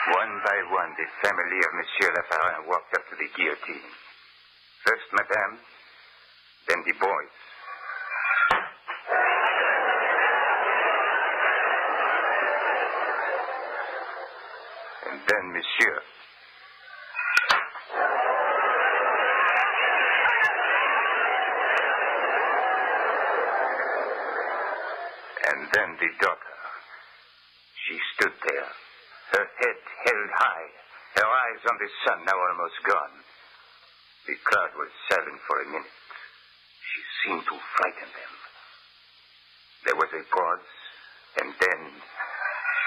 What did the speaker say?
One by one, the family of Monsieur Lafarin walked up to the guillotine. First, Madame, then the boys. And then Monsieur. And then the daughter. She stood there, her head held high, her eyes on the sun, now almost gone. The crowd was silent for a minute. She seemed to frighten them. There was a pause, and then